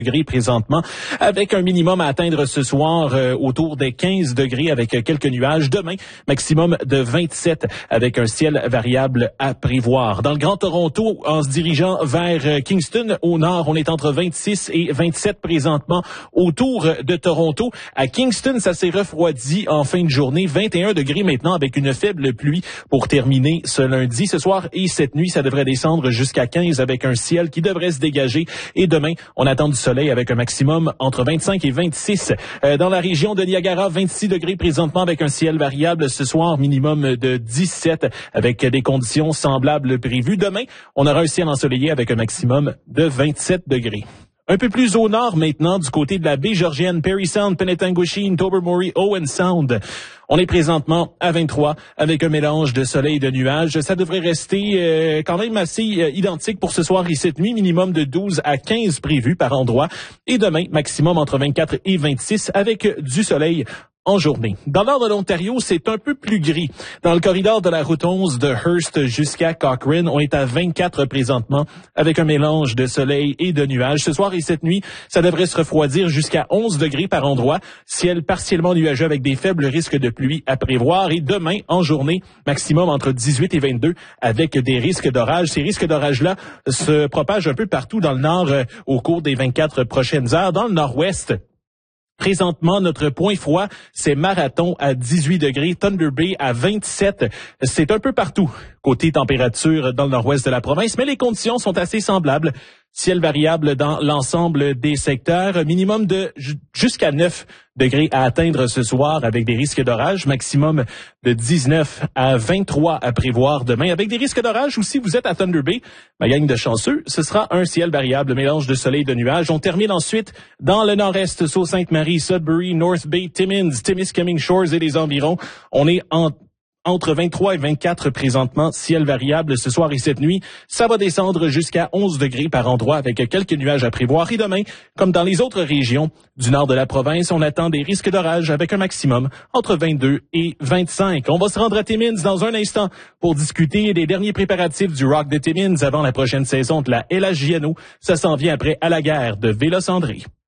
degrés présentement, avec un minimum à atteindre ce soir autour des 15 degrés avec quelques nuages. Demain, maximum de 27 avec un ciel variable à prévoir. Dans le Grand Toronto, en se dirigeant vers Kingston, au nord, on est entre 26 et 27 présentement autour de Toronto. À Kingston, ça s'est refroidi en fin de journée. 21 degrés maintenant avec une faible pluie pour terminer ce lundi. Ce soir et cette nuit, ça devrait descendre jusqu'à 15 avec un ciel qui devrait se dégager. Et demain, on attend du soleil avec un maximum entre 25 et 26. Dans la région de Niagara, 26 degrés présentement avec un ciel variable. Ce soir, minimum de 17 avec des conditions semblables prévues. Demain, on aura un ciel ensoleillé avec un maximum de 27 degrés. Un peu plus au nord maintenant, du côté de la baie Georgienne, Parry Sound, Penetanguishene, Tobermory, Owen Sound. On est présentement à 23 avec un mélange de soleil et de nuages. Ça devrait rester quand même assez identique pour ce soir et cette nuit. Minimum de 12 à 15 prévus par endroit. Et demain, maximum entre 24 et 26 avec du soleil en journée. Dans l'ordre de l'Ontario, c'est un peu plus gris. Dans le corridor de la route 11 de Hearst jusqu'à Cochrane, on est à 24 présentement avec un mélange de soleil et de nuages. Ce soir et cette nuit, ça devrait se refroidir jusqu'à 11 degrés par endroit. Ciel partiellement nuageux avec des faibles risques de pluie à prévoir. Et demain, en journée, maximum entre 18 et 22 avec des risques d'orage. Ces risques d'orage-là se propagent un peu partout dans le nord au cours des 24 prochaines heures. Dans le nord-ouest, présentement, notre point froid, c'est Marathon à 18 degrés, Thunder Bay à 27. C'est un peu partout, côté température dans le nord-ouest de la province, mais les conditions sont assez semblables. Ciel variable dans l'ensemble des secteurs, minimum de jusqu'à 9 degrés à atteindre ce soir avec des risques d'orage, maximum de 19 à 23 à prévoir demain avec des risques d'orage. Ou si vous êtes à Thunder Bay, ma gang de chanceux, ce sera un ciel variable, mélange de soleil et de nuages. On termine ensuite dans le nord-est, Sault-Sainte-Marie, Sudbury, North Bay, Timmins, Timiskaming Shores et les environs. On est entre 23 et 24 présentement, ciel variable ce soir et cette nuit. Ça va descendre jusqu'à 11 degrés par endroit avec quelques nuages à prévoir. Et demain, comme dans les autres régions du nord de la province, on attend des risques d'orage avec un maximum entre 22 et 25. On va se rendre à Timmins dans un instant pour discuter des derniers préparatifs du Rock de Timmins avant la prochaine saison de la LHJNO. Ça s'en vient après À la guerre de Vélos André.